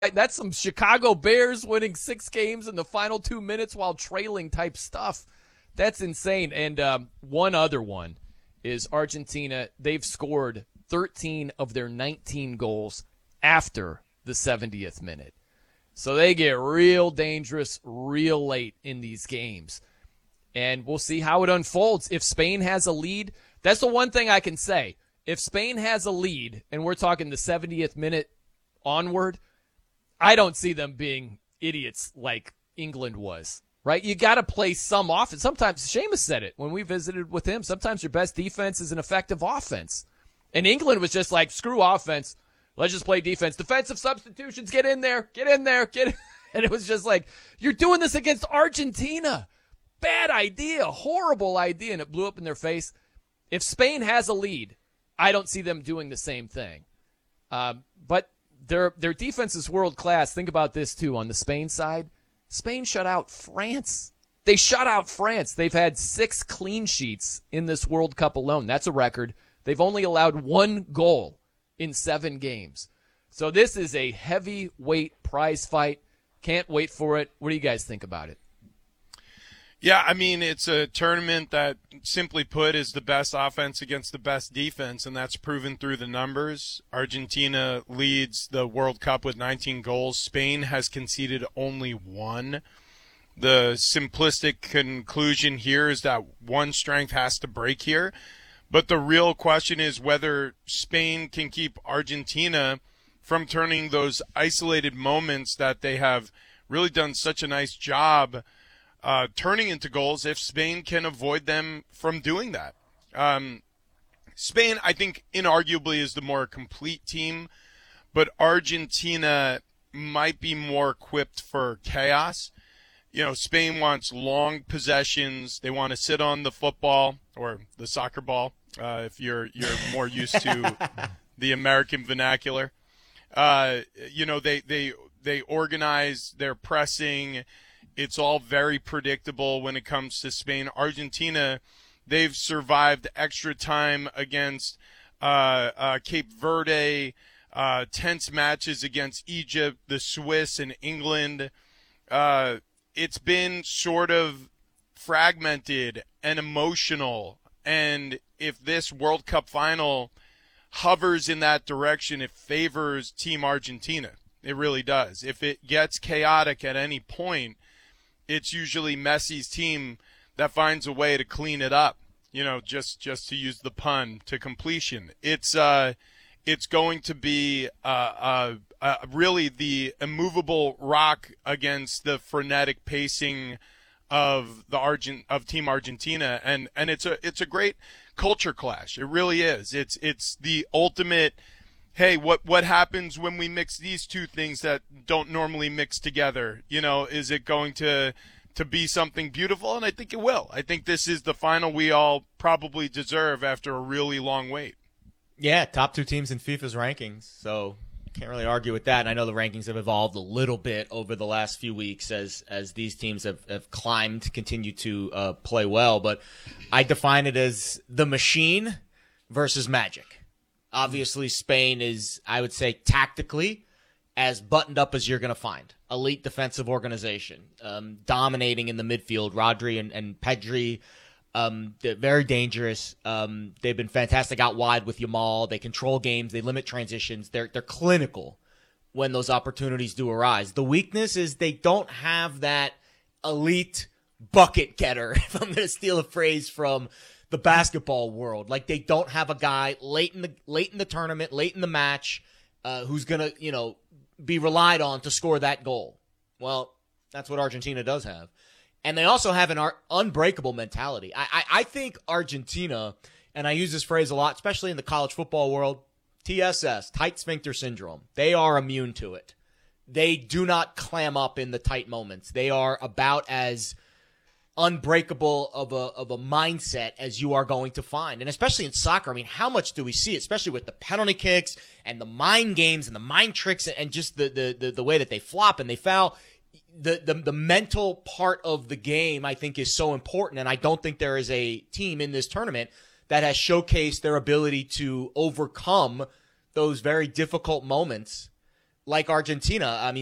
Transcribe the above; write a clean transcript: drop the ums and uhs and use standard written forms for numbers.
That's some Chicago Bears winning 6 games in the final 2 minutes while trailing type stuff. That's insane. And one other one is Argentina. They've scored 13 of their 19 goals after the 70th minute. So they get real dangerous real late in these games. And we'll see how it unfolds. If Spain has a lead, that's the one thing I can say. If Spain has a lead, and we're talking the 70th minute onward, I don't see them being idiots like England was, right? You got to play some offense. Sometimes, Seamus said it when we visited with him, sometimes your best defense is an effective offense. And England was just like, screw offense. Let's just play defense. Defensive substitutions, get in there. And it was just like, you're doing this against Argentina. Bad idea, horrible idea, and it blew up in their face. If Spain has a lead, I don't see them doing the same thing. But their defense is world class. Think about this, too, on the Spain side. Spain shut out France. They shut out France. They've had 6 clean sheets in this World Cup alone. That's a record. They've only allowed 1 goal in 7 games. So this is a heavyweight prize fight. Can't wait for it. What do you guys think about it? Yeah, I mean, it's a tournament that, simply put, is the best offense against the best defense, and that's proven through the numbers. Argentina leads the World Cup with 19 goals. Spain has conceded only 1. The simplistic conclusion here is that one strength has to break here, but the real question is whether Spain can keep Argentina from turning those isolated moments that they have really done such a nice job turning into goals, if Spain can avoid them from doing that. Spain, I think, inarguably is the more complete team, but Argentina might be more equipped for chaos. You know, Spain wants long possessions. They want to sit on the football or the soccer ball, if you're more used to the American vernacular. You know, they organize their pressing. It's all very predictable when it comes to Spain. Argentina, they've survived extra time against Cape Verde, tense matches against Egypt, the Swiss, and England. It's been sort of fragmented and emotional. And if this World Cup final hovers in that direction, it favors Team Argentina. It really does. If it gets chaotic at any point, it's usually Messi's team that finds a way to clean it up, you know, just to use the pun, to completion. It's going to be really the immovable rock against the frenetic pacing of Team Argentina, and it's a great culture clash. It really is. It's the ultimate. Hey, what happens when we mix these two things that don't normally mix together? You know, is it going to be something beautiful? And I think it will. I think this is the final we all probably deserve after a really long wait. Yeah, top 2 teams in FIFA's rankings, so can't really argue with that. And I know the rankings have evolved a little bit over the last few weeks as these teams have climbed, continue to play well. But I define it as the machine versus magic. Obviously, Spain is, I would say, tactically as buttoned up as you're going to find. Elite defensive organization, dominating in the midfield. Rodri and Pedri, they're very dangerous. They've been fantastic out wide with Yamal. They control games. They limit transitions. They're clinical when those opportunities do arise. The weakness is they don't have that elite bucket getter, if I'm going to steal a phrase from the basketball world. Like, they don't have a guy late in the tournament, late in the match, who's gonna, be relied on to score that goal. Well, that's what Argentina does have. And they also have an unbreakable mentality. I think Argentina, and I use this phrase a lot, especially in the college football world, TSS, tight sphincter syndrome. They are immune to it. They do not clam up in the tight moments. They are about as unbreakable of a mindset as you are going to find. And especially in soccer, I mean, how much do we see, especially with the penalty kicks and the mind games and the mind tricks and just the way that they flop and they foul. The mental part of the game, I think, is so important. And I don't think there is a team in this tournament that has showcased their ability to overcome those very difficult moments like Argentina, I mean,